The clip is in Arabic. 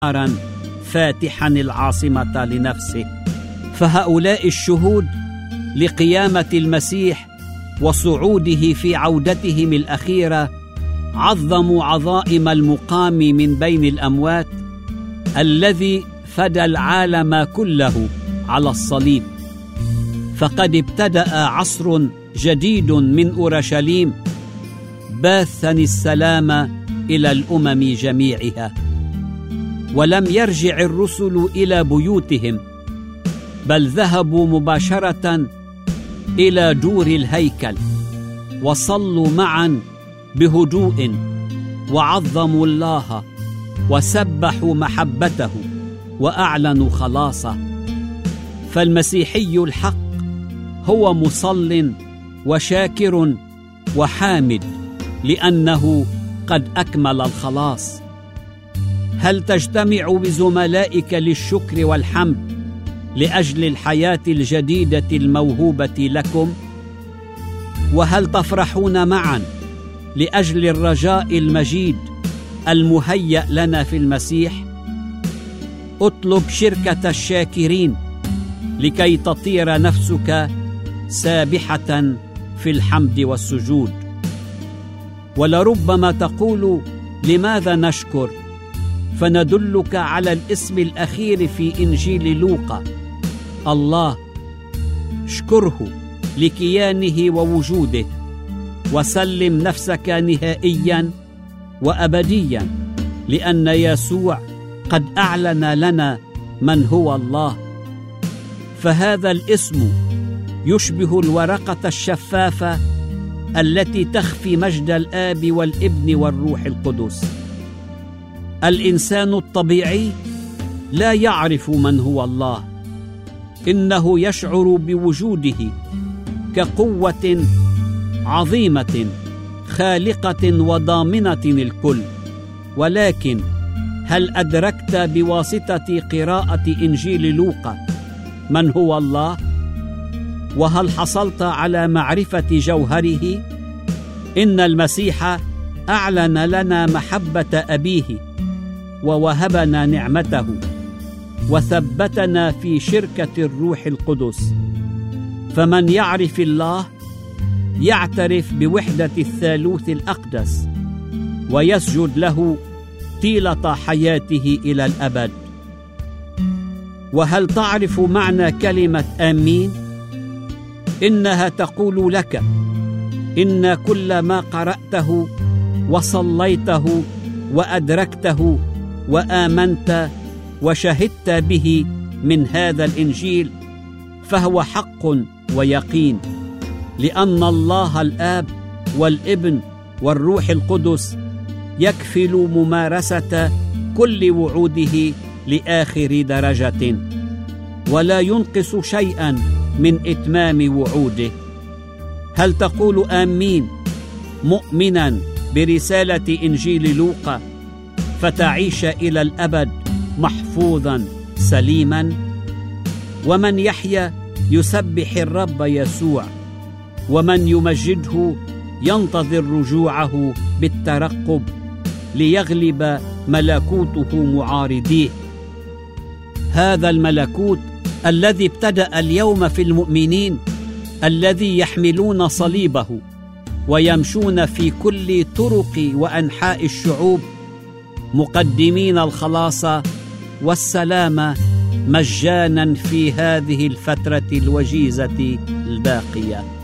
نارا فاتحا العاصمة لنفسه. فهؤلاء الشهود لقيامة المسيح وصعوده في عودتهم الأخيرة عظموا عظائم المقام من بين الأموات الذي فدى العالم كله على الصليب. فقد ابتدأ عصر جديد من أورشليم باثا السلام إلى الأمم جميعها. ولم يرجع الرسل إلى بيوتهم، بل ذهبوا مباشرة إلى دور الهيكل وصلوا معا بهدوء وعظموا الله وسبحوا محبته وأعلنوا خلاصه. فالمسيحي الحق هو مصل وشاكر وحامد لأنه قد أكمل الخلاص. هل تجتمع بزملائك للشكر والحمد لأجل الحياة الجديدة الموهوبة لكم؟ وهل تفرحون معا لأجل الرجاء المجيد المهيأ لنا في المسيح؟ اطلب شركة الشاكرين لكي تطير نفسك سابحة في الحمد والسجود. ولربما تقول: لماذا نشكر؟ فندلك على الاسم الأخير في إنجيل لوقا: الله. اشكره لكيانه ووجوده، وسلم نفسك نهائيا وأبديا، لأن يسوع قد أعلن لنا من هو الله. فهذا الاسم يشبه الورقة الشفافة التي تخفي مجد الآب والابن والروح القدس. الإنسان الطبيعي لا يعرف من هو الله، إنه يشعر بوجوده كقوة عظيمة خالقة وضامنة الكل. ولكن هل أدركت بواسطة قراءة إنجيل لوقا من هو الله؟ وهل حصلت على معرفة جوهره؟ إن المسيح أعلن لنا محبة أبيه ووهبنا نعمته وثبتنا في شركة الروح القدس. فمن يعرف الله يعترف بوحدة الثالوث الأقدس ويسجد له طيلة حياته إلى الأبد. وهل تعرف معنى كلمة آمين؟ إنها تقول لك إن كل ما قرأته وصليته وأدركته وآمنت وشهدت به من هذا الإنجيل فهو حق ويقين، لأن الله الآب والابن والروح القدس يكفل ممارسة كل وعوده لآخر درجة، ولا ينقص شيئا من إتمام وعوده. هل تقول آمين مؤمنا برسالة إنجيل لوقا فتعيش إلى الأبد محفوظا سليما؟ ومن يحيا يسبح الرب يسوع، ومن يمجده ينتظر رجوعه بالترقب ليغلب ملكوته معارضيه. هذا الملكوت الذي ابتدأ اليوم في المؤمنين الذي يحملون صليبه ويمشون في كل طرق وأنحاء الشعوب مقدمين الخلاص والسلام مجانا في هذه الفترة الوجيزة الباقية.